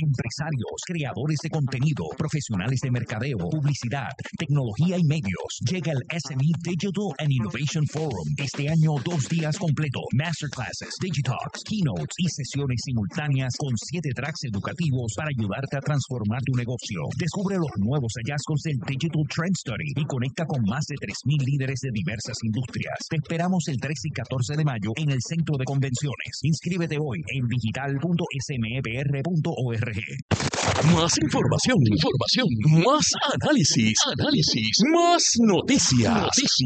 empresarios, creadores de contenido, profesionales de mercadeo, publicidad, tecnología y medios. Llega el SME Digital and Innovation Forum. Este año 2 días completo. Masterclasses, Digitalks, Keynotes y sesiones simultáneas con 7 tracks educativos para ayudarte a transformar tu negocio. Descubre los nuevos hallazgos del Digital Trend Study y conecta con más de 3,000 líderes de diversas industrias. Te esperamos el 13 y 14 de mayo en el Centro de Convenciones. Inscríbete hoy en digital.smepr.org. Más información, más análisis, más noticias.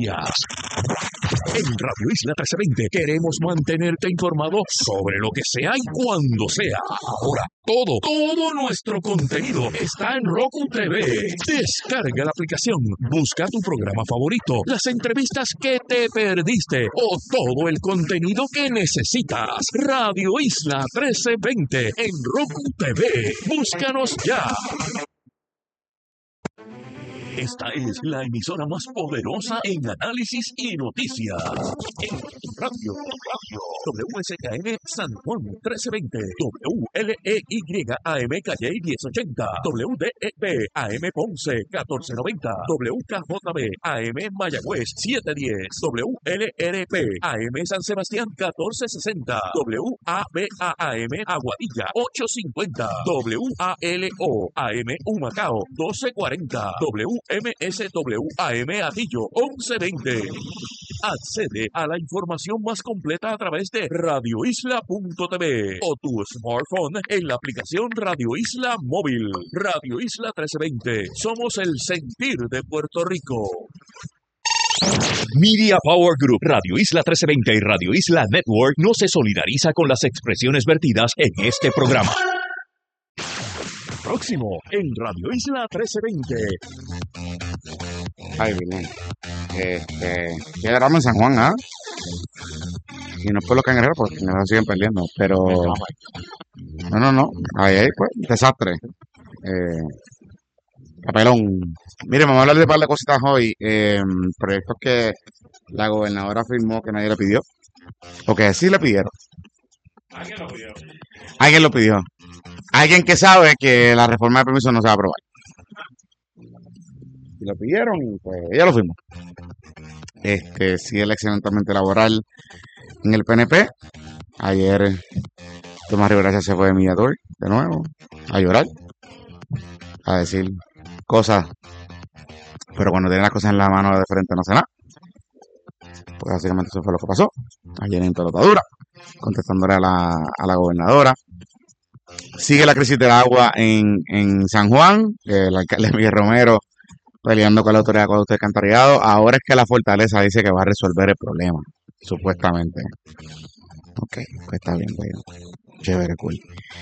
En Radio Isla 1320 queremos mantenerte informado sobre lo que sea y cuando sea. Ahora, todo nuestro contenido está en Roku TV. Descarga la aplicación, busca tu programa favorito, las entrevistas que te perdiste o todo el contenido que necesitas. Radio Isla 1320 en Roku TV. Búscanos ya. Esta es la emisora más poderosa en análisis y noticias. En radio. WSKN San Juan 1320, WLEYAM Calle 1080, WDEB AM Ponce 1490, WKJB AM Mayagüez 710, WLRP AM San Sebastián 1460, WABA-AM Aguadilla 850, WALO AM Humacao 1240, MSWAM Atillo 1120. Accede a la información más completa a través de radioisla.tv o tu smartphone en la aplicación Radio Isla Móvil. Radio Isla 1320. Somos el sentir de Puerto Rico. Media Power Group, Radio Isla 1320 y Radio Isla Network no se solidariza con las expresiones vertidas en este programa. Próximo en Radio Isla 1320. Ay, bien. Quedamos en San Juan, ¿ah? Y no es por los cangrejeros, porque los cangrejeros siguen perdiendo. Pero. No. Ahí, pues, desastre. Papelón. Mire, vamos a hablar de un par de cositas hoy. Proyectos que la gobernadora afirmó que nadie le pidió. O que sí le pidieron. Alguien lo pidió. Alguien que sabe que la reforma de permisos no se va a aprobar. Y lo pidieron y pues ella lo firmó. Sigue el accidentamiento laboral en el PNP. Ayer Tomás Rivera se fue de mediador de nuevo a llorar, a decir cosas, pero cuando tiene las cosas en la mano de frente no hace nada. Pues básicamente eso fue lo que pasó ayer en pelotadura, contestándole a la gobernadora. Sigue la crisis del agua en San Juan, el alcalde Miguel Romero peleando con la autoridad de acueducto y alcantarillado. Ahora es que la fortaleza dice que va a resolver el problema, supuestamente. Ok, pues está bien, pues, chévere, cool.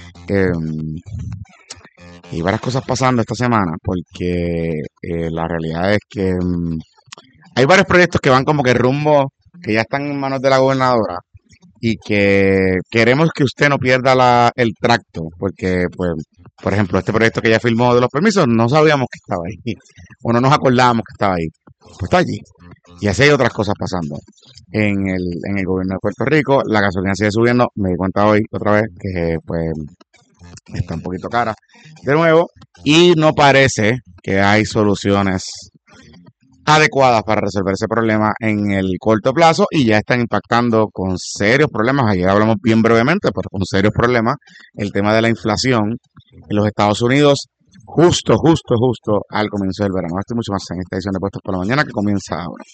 Y varias cosas pasando esta semana, porque la realidad es que hay varios proyectos que van como que rumbo, que ya están en manos de la gobernadora, y que queremos que usted no pierda el tracto, porque, pues, por ejemplo, este proyecto que ya firmó de los permisos, no sabíamos que estaba ahí, o no nos acordábamos que estaba ahí, pues está allí. Y así hay otras cosas pasando en el gobierno de Puerto Rico. La gasolina sigue subiendo, me di cuenta hoy otra vez que, pues, está un poquito cara de nuevo, y no parece que hay soluciones adecuadas para resolver ese problema en el corto plazo, y ya están impactando con serios problemas. Ayer hablamos bien brevemente, pero con serios problemas, el tema de la inflación en los Estados Unidos, justo al comienzo del verano. Esto y mucho más en esta edición de Puestos por la Mañana, que comienza ahora.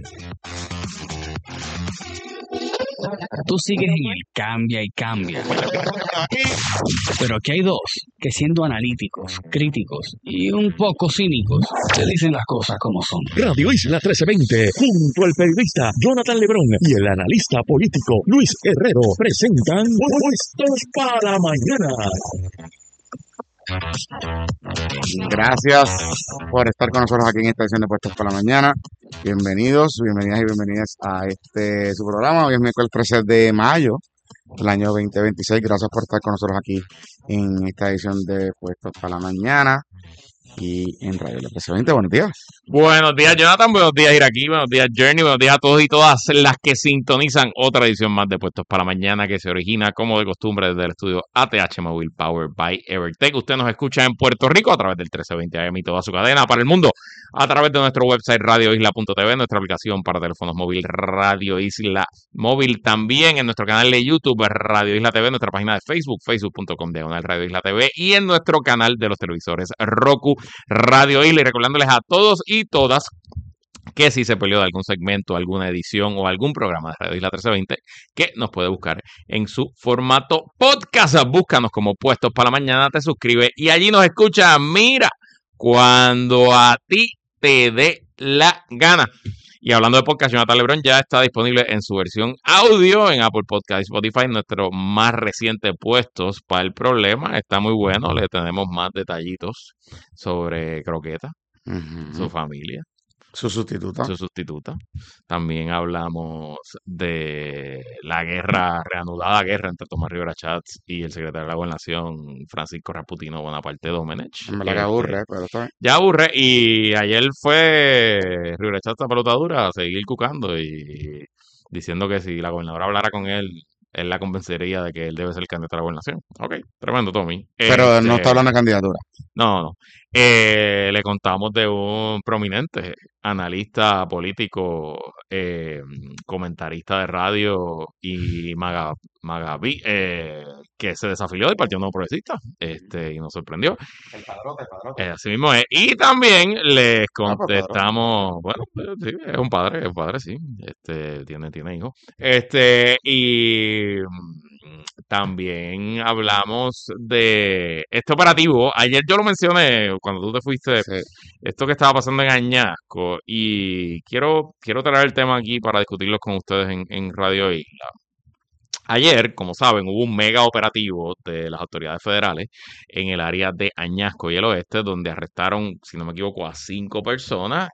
Tú sigues en el cambia y cambia. Pero aquí hay dos que, siendo analíticos, críticos y un poco cínicos, te dicen las cosas como son. Radio Isla 1320, junto al periodista Jonathan Lebrón y el analista político Luis Herrero, presentan Puestos para Mañana. Gracias por estar con nosotros aquí en esta edición de Puestos para la Mañana. Bienvenidos, bienvenidas y bienvenidas a su programa. Hoy es miércoles 13 de mayo del año 2026. Gracias por estar con nosotros aquí en esta edición de Puestos para la Mañana. aquí en Radio La 1320. Buenos días. Buenos días, Jonathan. Buenos días, Iraquí. Buenos días, Journey. Buenos días a todos y todas las que sintonizan otra edición más de Puestos para la Mañana, que se origina como de costumbre desde el estudio ATH Móvil Powered by Evertech. Usted nos escucha en Puerto Rico a través del 1320 AM y toda su cadena para el mundo a través de nuestro website radioisla.tv, nuestra aplicación para teléfonos móvil Radio Isla Móvil, también en nuestro canal de YouTube Radio Isla TV, nuestra página de Facebook, facebook.com/Radio Isla TV, y en nuestro canal de los televisores Roku Radio Isla. Y recordándoles a todos y todas que si se perdió de algún segmento, alguna edición o algún programa de Radio Isla 1320, que nos puede buscar en su formato podcast. Búscanos como Puestos para la Mañana, te suscribes y allí nos escucha. Mira, cuando a ti te dé la gana. Y hablando de podcast, Jonathan Lebron ya está disponible en su versión audio en Apple Podcast y Spotify. Nuestro más reciente Puestos para el Problema está muy bueno. Le tenemos más detallitos sobre Croqueta, su familia, Su sustituta. su sustituta. También hablamos de la reanudada guerra entre Tomás Rivera Chats y el secretario de la Gobernación, Francisco Rasputino Bonaparte Domenech. En verdad que aburre, pero está bien. Ya aburre, y ayer fue Rivera Chats a pelota dura a seguir cucando y diciendo que si la gobernadora hablara con él la convencería de que él debe ser el candidato a la gobernación. Ok, tremendo, Tommy. Pero no está hablando de candidatura. No. Le contamos de un prominente analista político, comentarista de radio y magaví, que se desafilió del Partido Nuevo Progresista, y nos sorprendió. El padrote. Así mismo es. Y también les pues, contestamos, bueno, sí, es un padre, sí, tiene hijos. Y también hablamos de este operativo. Ayer yo lo mencioné cuando tú te fuiste, Sí. esto que estaba pasando en Añasco, y quiero traer el tema aquí para discutirlo con ustedes en Radio Isla. Ayer, como saben, hubo un mega operativo de las autoridades federales en el área de Añasco y el oeste, donde arrestaron, si no me equivoco, a 5 personas.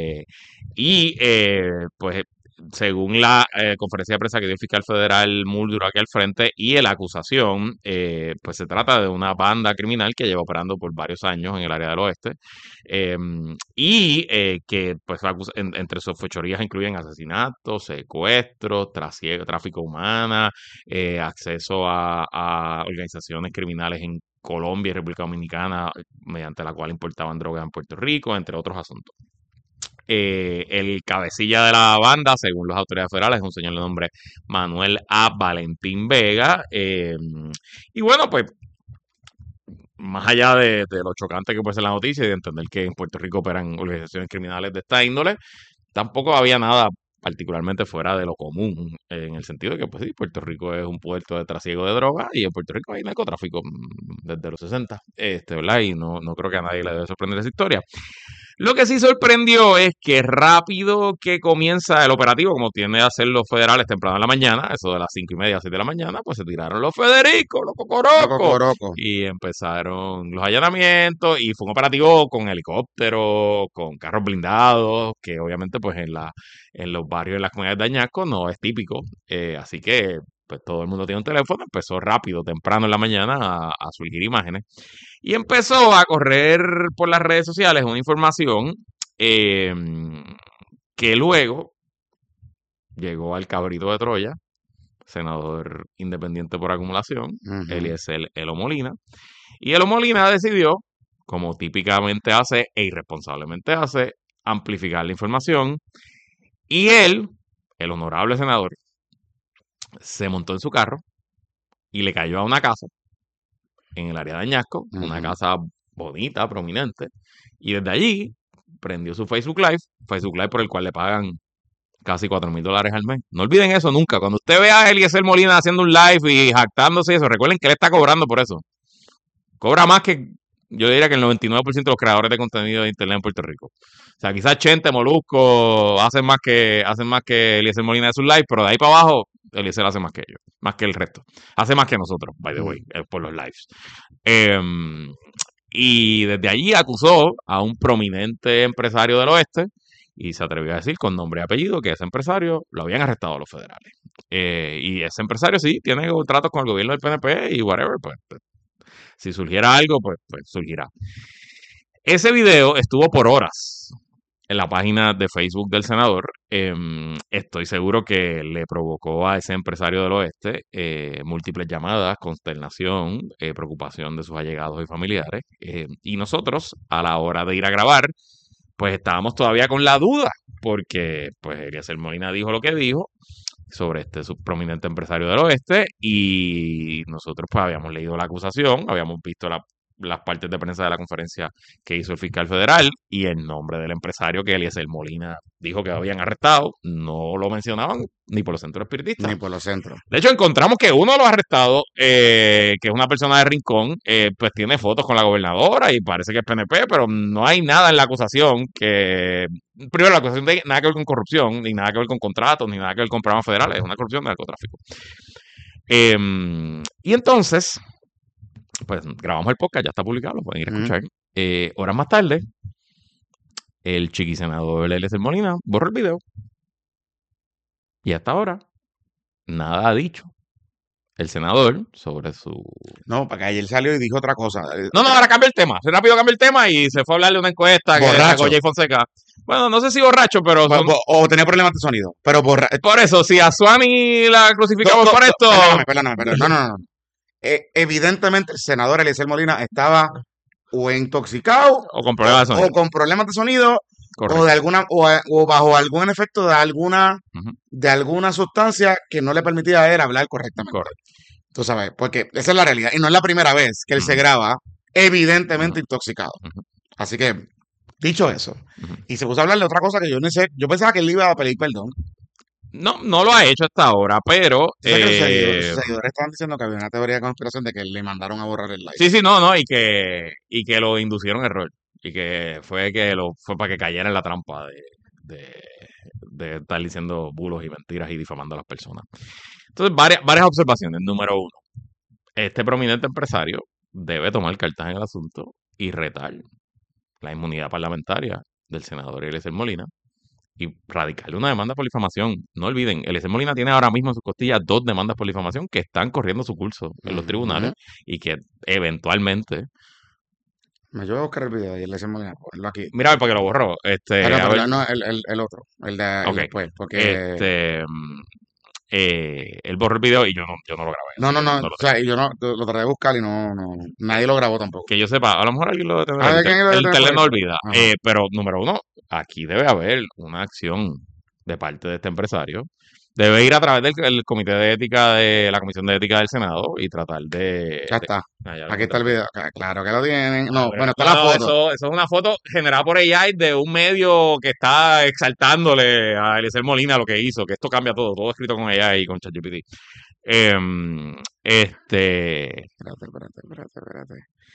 Pues, según la conferencia de prensa que dio el fiscal federal Muldrow aquí al frente y la acusación, pues se trata de una banda criminal que lleva operando por varios años en el área del oeste, que pues entre sus fechorías incluyen asesinatos, secuestros, tráfico humano, acceso a organizaciones criminales en Colombia y República Dominicana, mediante la cual importaban drogas en Puerto Rico, entre otros asuntos. El cabecilla de la banda, según las autoridades federales, es un señor de nombre Manuel A. Valentín Vega. Y bueno, pues, más allá de lo chocante que puede ser la noticia y de entender que en Puerto Rico operan organizaciones criminales de esta índole, tampoco había nada particularmente fuera de lo común, en el sentido de que, pues sí, Puerto Rico es un puerto de trasiego de drogas y en Puerto Rico hay narcotráfico desde los 60, ¿verdad? Y no creo que a nadie le debe sorprender esa historia. Lo que sí sorprendió es que rápido que comienza el operativo, como tiende a hacer los federales temprano en la mañana, eso de las 5:30, 6 de la mañana, pues se tiraron los Federicos, los Cocorocos, y empezaron los allanamientos, y fue un operativo con helicópteros, con carros blindados, que obviamente pues en los barrios, en las comunidades de Añasco no es típico, así que pues todo el mundo tiene un teléfono. Empezó rápido, temprano en la mañana, a surgir imágenes. Y empezó a correr por las redes sociales una información que luego llegó al cabrito de Troya, senador independiente por acumulación, Eliezer Elo Molina. Y Elo Molina decidió, como típicamente hace e irresponsablemente hace, amplificar la información. Y él, el honorable senador, se montó en su carro y le cayó a una casa en el área de Añasco, una casa bonita, prominente, y desde allí prendió su Facebook Live por el cual le pagan casi $4,000 al mes. No olviden eso nunca. Cuando usted vea a Eliezer Molina haciendo un live y jactándose y eso, recuerden que él está cobrando por eso. Cobra más que, yo diría que el 99% de los creadores de contenido de internet en Puerto Rico. O sea, quizás Chente, Molusco hacen más que Eliezer Molina de sus live, pero de ahí para abajo Eliezer hace más que ellos, más que el resto. Hace más que nosotros, by the way, por los lives. Y desde allí acusó a un prominente empresario del oeste y se atrevió a decir con nombre y apellido que ese empresario lo habían arrestado a los federales. Y ese empresario sí tiene tratos con el gobierno del PNP y whatever, pues si surgiera algo, pues surgirá. Ese video estuvo por horas en la página de Facebook del senador. Estoy seguro que le provocó a ese empresario del oeste múltiples llamadas, consternación, preocupación de sus allegados y familiares. Y nosotros, a la hora de ir a grabar, pues estábamos todavía con la duda, porque pues Eliezer Molina dijo lo que dijo sobre este prominente empresario del oeste, y nosotros pues habíamos leído la acusación, habíamos visto las partes de prensa de la conferencia que hizo el fiscal federal, y el nombre del empresario que Eliezer Molina dijo que habían arrestado no lo mencionaban ni por los centros espiritistas. Ni por los centros. De hecho, encontramos que uno de los arrestados, que es una persona de Rincón, pues tiene fotos con la gobernadora y parece que es PNP, pero no hay nada en la acusación que... Primero, la acusación de nada que ver con corrupción, ni nada que ver con contratos, ni nada que ver con programas federales, es una corrupción de narcotráfico. Y entonces, pues grabamos el podcast, ya está publicado, lo pueden ir a escuchar. Horas más tarde, el chiquisenador Eliezer Molina borró el video. Y hasta ahora, nada ha dicho el senador sobre su... No, para que ayer salió y dijo otra cosa. No, ahora cambia el tema. Se rápido cambia el tema y se fue a hablar de una encuesta que sacó Jay Fonseca. Bueno, no sé si borracho, pero... O tenía problemas de sonido, pero Por eso, si a Suani la crucificamos por esto... Perdóname. No. Evidentemente el senador Eliezer Molina estaba o intoxicado o con problemas de sonido. O con problemas de sonido. Correcto. O de alguna o bajo algún efecto de alguna sustancia que no le permitía a él hablar correctamente. Correcto. Tú sabes, porque esa es la realidad. Y no es la primera vez que él se graba evidentemente intoxicado. Así que, dicho eso, y se puso a hablar de otra cosa que yo no sé. Yo pensaba que él iba a pedir perdón. No lo ha hecho hasta ahora, pero... Los seguidores estaban diciendo que había una teoría de conspiración de que le mandaron a borrar el live. Sí, y que lo inducieron a error. Y que fue para que cayera en la trampa de estar diciendo bulos y mentiras y difamando a las personas. Entonces, varias observaciones. Número uno, este prominente empresario debe tomar cartas en el asunto y retar la inmunidad parlamentaria del senador Eliezer Molina y radicarle una demanda por difamación. No olviden, Eliezer Molina tiene ahora mismo en sus costillas 2 demandas por difamación que están corriendo su curso en los tribunales y que eventualmente... Me llevo a buscar el video de Eliezer Molina, ponerlo aquí. Mira, para que lo borró. No, el otro, el de después, porque... él borró el video y yo no lo grabé. No, o sea, yo lo traté de buscar y no, nadie lo grabó tampoco. Que yo sepa, a lo mejor alguien lo debe tener. El tele no olvida. Pero, número uno, aquí debe haber una acción de parte de este empresario. Debe ir a través del comité de ética de la Comisión de Ética del Senado y tratar de... Ya está. Aquí está el video. Claro que lo tienen. No, bueno, está la foto. Eso es una foto generada por AI de un medio que está exaltándole a Eliezer Molina lo que hizo, que esto cambia todo escrito con AI y con ChatGPT. Espérate.